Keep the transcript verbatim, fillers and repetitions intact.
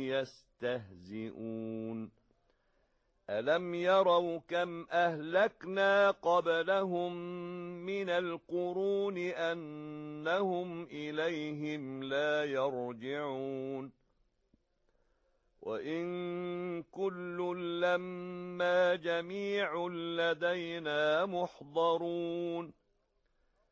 يستهزئون ألم يروا كم أهلكنا قبلهم من القرون أنهم إليهم لا يرجعون وإن كل لما جميع لدينا محضرون